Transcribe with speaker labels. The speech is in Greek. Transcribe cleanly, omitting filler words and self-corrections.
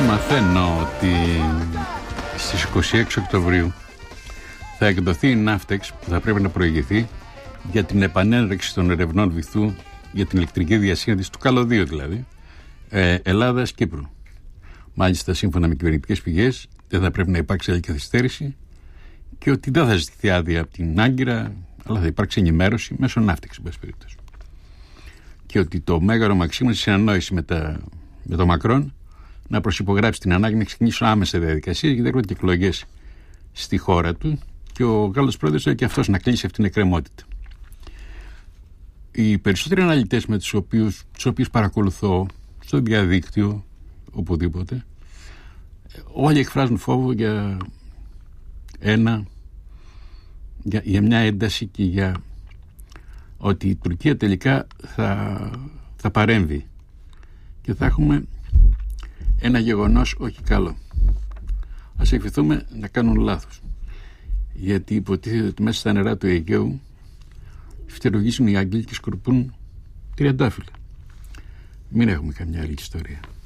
Speaker 1: Μαθαίνω ότι στις 26 Οκτωβρίου θα εκδοθεί η ναύτεξ που θα πρέπει να προηγηθεί για την επανέναρξη των ερευνών βυθού για την ηλεκτρική διασύνδεση του καλωδίου, δηλαδή Ελλάδας-Κύπρου. Μάλιστα, σύμφωνα με κυβερνητικές πηγές, δεν θα πρέπει να υπάρξει άλλη καθυστέρηση και ότι δεν θα ζητηθεί άδεια από την Άγκυρα, αλλά θα υπάρξει ενημέρωση μέσω ναύτεξ, εν πάση περιπτώσει. Και ότι το Μέγαρο Μαξίμου συνεννόησε με τον Μακρόν να προσυπογράψει την ανάγκη να ξεκινήσουν άμεσα διαδικασίες, γιατί έρχονται και εκλογές στη χώρα του και ο Γάλλος πρόεδρος θέλει και αυτός να κλείσει αυτήν την εκκρεμότητα. Οι περισσότεροι αναλυτές με τους οποίους παρακολουθώ στο διαδίκτυο, οπουδήποτε, όλοι εκφράζουν φόβο για μια ένταση και για ότι η Τουρκία τελικά θα παρέμβει και θα έχουμε ένα γεγονός όχι καλό. Ας ευχηθούμε να κάνουν λάθος, γιατί υποτίθεται ότι μέσα στα νερά του Αιγαίου φτερουγίζουν οι Άγγλοι και σκορπούν τριαντάφυλλα. Μην έχουμε καμιά άλλη ιστορία.